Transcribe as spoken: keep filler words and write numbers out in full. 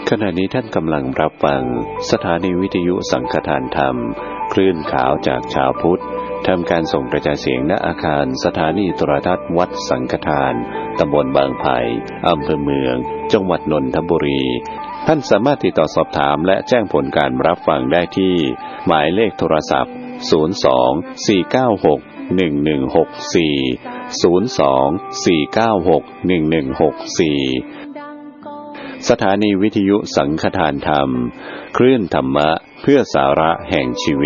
ขณะนี้ท่านกำลังรับฟังสถานีวิทยุสังฆทานธรรมคลื่นขาวจากชาวพุทธทำการส่งกระจายเสียงณอาคารสถานีโทรทัศน์วัดสังฆทานตำบลบางไผ่อำเภอเมืองจังหวัดนนทบุรีท่านสามารถติดต่อสอบถามและแจ้งผลการรับฟังได้ที่หมายเลขโทรศัพท์ศูนย์ สอง สี่ เก้า หก หนึ่ง หนึ่ง หก สี่ ศูนย์ สอง สี่ เก้า หก หนึ่ง หนึ่ง หก สี่สถานีวิทยุสังฆทานธรรมคลื่นธรรมะเพื่อสาระแห่งชีวิต